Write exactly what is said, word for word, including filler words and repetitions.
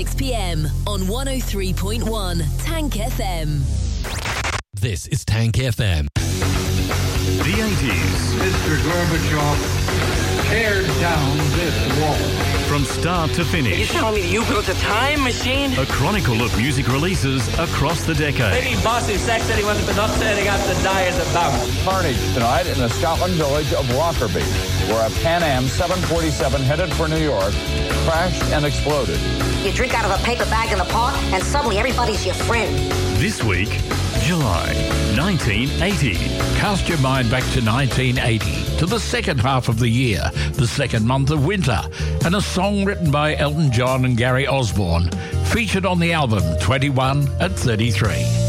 six p.m. on one oh three point one Tank F M. This is Tank F M. The eighties. Mister Gorbachev teared down this wall. From start to finish. You telling me you built a time machine? A chronicle of music releases across the decade. Maybe Bossy Sex said he wasn't but not setting up to die as a bum. Carnage tonight in the Scotland village of Lockerbie, where a Pan Am seven forty-seven headed for New York crashed and exploded. You drink out of a paper bag in the park, and suddenly everybody's your friend. This week, July nineteen eighty. Cast your mind back to nineteen eighty, to the second half of the year, the second month of winter, and a song written by Elton John and Gary Osborne, featured on the album twenty-one at thirty-three.